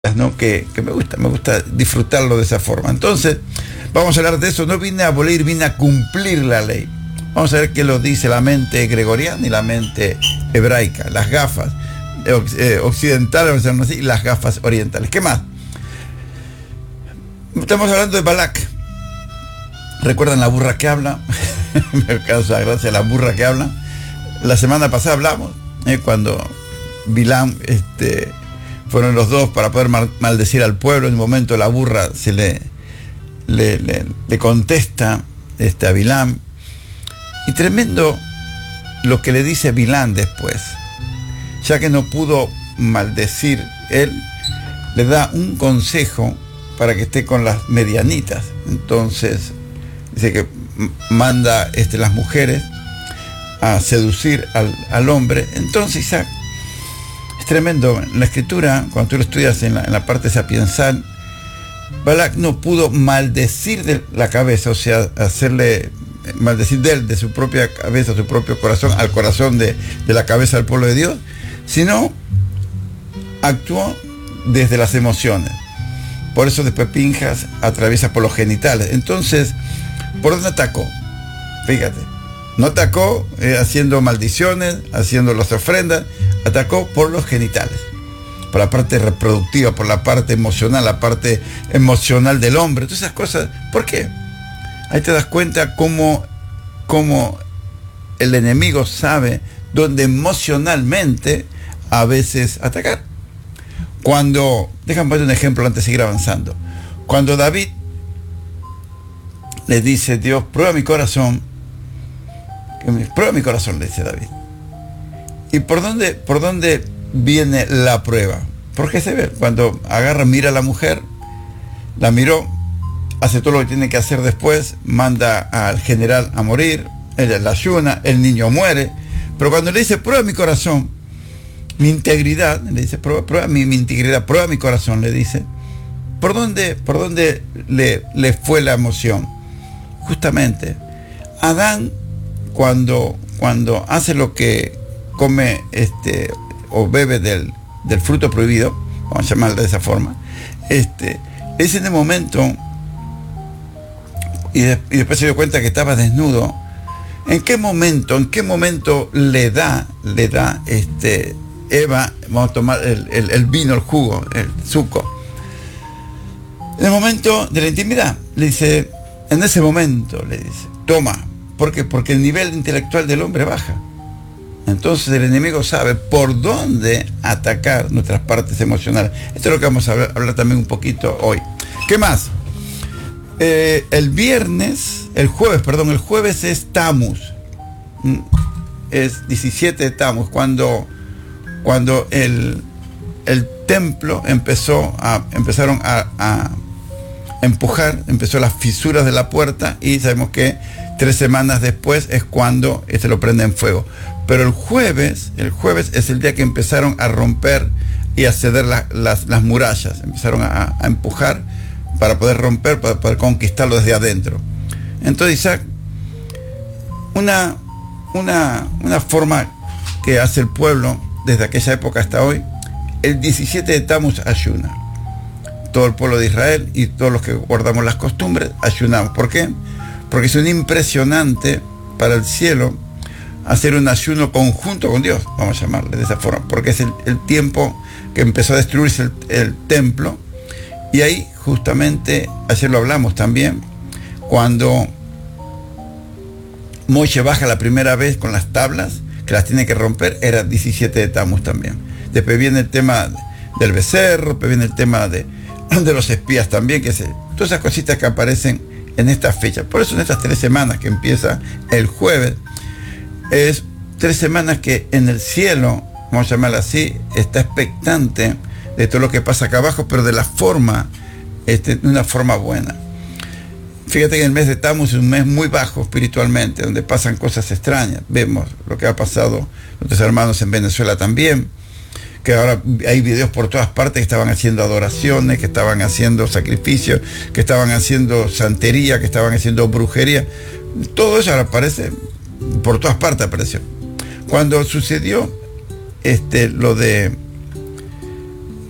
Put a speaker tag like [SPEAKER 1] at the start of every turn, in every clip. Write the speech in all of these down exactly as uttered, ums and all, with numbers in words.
[SPEAKER 1] ¿no? que, que me gusta, me gusta disfrutarlo de esa forma. Entonces, vamos a hablar de eso. No vine a abolir, vine a cumplir la ley. Vamos a ver qué lo dice la mente gregoriana y la mente hebraica, las gafas eh, occidentales, vamos a decir, y las gafas orientales. ¿Qué más? Estamos hablando de Balac. ¿Recuerdan la burra que habla? Me causa gracia la burra que habla. La semana pasada hablamos, eh, cuando Bilam, este, fueron los dos para poder mal, maldecir al pueblo. En un momento la burra se le, le, le, le contesta este, a Bilam. Y tremendo lo que le dice Bilam después. Ya que no pudo maldecir él, le da un consejo para que esté con las medianitas. Entonces dice que manda este, las mujeres a seducir al, al hombre. Entonces, Isaac, es tremendo. En la escritura, cuando tú lo estudias en la, en la parte sapiensal, Balac no pudo maldecir de la cabeza, o sea, hacerle maldecir de él, de su propia cabeza, su propio corazón, al corazón de, de la cabeza del pueblo de Dios, sino actuó desde las emociones. Por eso después Pinjas atraviesa por los genitales. Entonces, ¿por dónde atacó? Fíjate, no atacó eh, haciendo maldiciones, haciendo las ofrendas, atacó por los genitales, por la parte reproductiva, por la parte emocional, la parte emocional del hombre, todas esas cosas. ¿Por qué? Ahí te das cuenta cómo, cómo el enemigo sabe dónde emocionalmente a veces atacar. Cuando, déjame poner un ejemplo antes de seguir avanzando. Cuando David le dice, Dios, prueba mi corazón, prueba mi corazón, le dice David. ¿Y por dónde, por dónde viene la prueba? Porque se ve, cuando agarra, mira a la mujer, la miró, hace todo lo que tiene que hacer después, manda al general a morir, ella la ayuna, el niño muere, pero cuando le dice, prueba mi corazón, mi integridad, le dice, prueba, prueba mi, mi integridad, prueba mi corazón, le dice, ¿por dónde, por dónde le, le fue la emoción? Justamente, Adán, cuando, cuando hace lo que come este, o bebe del, del fruto prohibido, vamos a llamarlo de esa forma, este, le dice en el momento, y, de, y después se dio cuenta que estaba desnudo. ¿En qué momento, en qué momento le da, le da este, Eva, vamos a tomar el, el, el vino, el jugo, el suco? En el momento de la intimidad, le dice, en ese momento, le dice, toma. ¿Por qué? Porque el nivel intelectual del hombre baja. Entonces el enemigo sabe por dónde atacar nuestras partes emocionales. Esto es lo que vamos a hablar, hablar también un poquito hoy. ¿Qué más? Eh, el viernes, el jueves, perdón, el jueves es Tamuz, es diecisiete de Tamuz, cuando, cuando el, el templo empezó a, empezaron a, a empujar, empezó las fisuras de la puerta, y sabemos que tres semanas después es cuando este lo prende en fuego. Pero el jueves, el jueves es el día que empezaron a romper y a ceder la, las, las murallas, empezaron a, a empujar para poder romper, para poder conquistarlo desde adentro. Entonces, Isaac, una, una, una forma que hace el pueblo desde aquella época hasta hoy, el diecisiete de Tamuz ayuna. Todo el pueblo de Israel y todos los que guardamos las costumbres ayunamos. ¿Por qué? Porque es un impresionante para el cielo hacer un ayuno conjunto con Dios, vamos a llamarle de esa forma, porque es el, el tiempo que empezó a destruirse el, el templo. Y ahí justamente, ayer lo hablamos también, cuando Moisés baja la primera vez con las tablas, que las tiene que romper, era diecisiete de Tamuz también. Después viene el tema del becerro, después viene el tema de, de los espías también, que se, todas esas cositas que aparecen en esta fecha. Por eso en estas tres semanas que empieza el jueves, es tres semanas que en el cielo, vamos a llamarlo así, está expectante de todo lo que pasa acá abajo, pero de la forma, este, de una forma buena. Fíjate que el mes de Tamuz es un mes muy bajo espiritualmente, donde pasan cosas extrañas. Vemos lo que ha pasado nuestros hermanos en Venezuela también, que ahora hay videos por todas partes que estaban haciendo adoraciones, que estaban haciendo sacrificios, que estaban haciendo santería, que estaban haciendo brujería. Todo eso ahora aparece, por todas partes apareció. Cuando sucedió este, lo de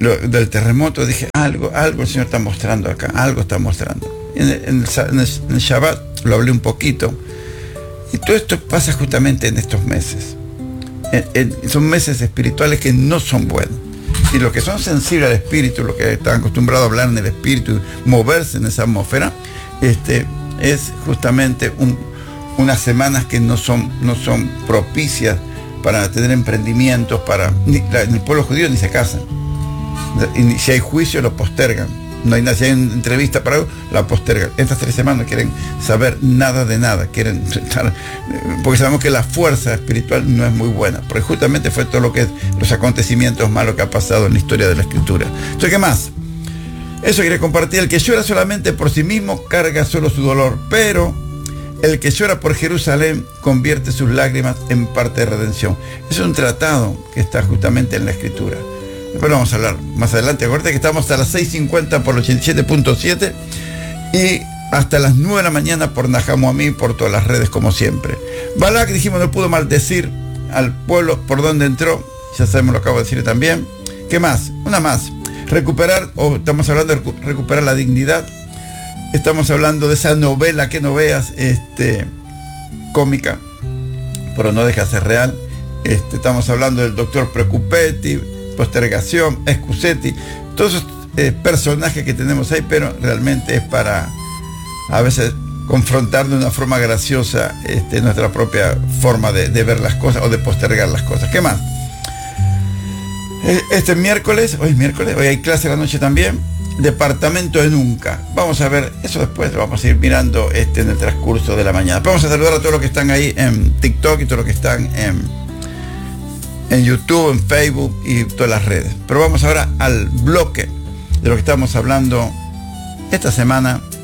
[SPEAKER 1] lo, del terremoto, dije, algo, algo el Señor está mostrando acá, algo está mostrando. En el, en el, en el, en el Shabbat lo hablé un poquito, y todo esto pasa justamente en estos meses. En, en, son meses espirituales que no son buenos. Y los que son sensibles al espíritu, los que están acostumbrados a hablar en el espíritu, moverse en esa atmósfera, este, es justamente un, unas semanas que no son, no son propicias para tener emprendimientos, para ni, la, en el pueblo judío ni se casan. Y si hay juicio, lo postergan. No hay nada, si hay una entrevista para algo, la postergan. Estas tres semanas no quieren saber nada de nada, quieren estar, porque sabemos que la fuerza espiritual no es muy buena, porque justamente fue todo lo que es los acontecimientos malos que ha pasado en la historia de la Escritura. Entonces, ¿qué más? Eso quería compartir. El que llora solamente por sí mismo carga solo su dolor, pero el que llora por Jerusalén convierte sus lágrimas en parte de redención. Es un tratado que está justamente en la Escritura. Después lo vamos a hablar más adelante. Acuérdate que estamos a las seis cincuenta por ochenta y siete punto siete y hasta las nueve de la mañana por Nahamu Ami, por todas las redes como siempre. Balak, dijimos, no pudo maldecir al pueblo por donde entró. Ya sabemos, lo acabo de decir también. ¿Qué más? Una más. Recuperar, o estamos hablando de recuperar la dignidad. Estamos hablando de esa novela que no veas, este, cómica, pero no deja de ser real. Este, estamos hablando del doctor Preocupetti, postergación, Excusetti, todos esos eh, personajes que tenemos ahí, pero realmente es para a veces confrontar de una forma graciosa este, nuestra propia forma de, de ver las cosas o de postergar las cosas. ¿Qué más? Este miércoles, hoy es miércoles, hoy hay clase de la noche también, departamento de Nunca. Vamos a ver, eso después lo vamos a ir mirando este, en el transcurso de la mañana. Vamos a saludar a todos los que están ahí en TikTok y todos los que están en en YouTube, en Facebook y todas las redes. Pero vamos ahora al bloque de lo que estamos hablando esta semana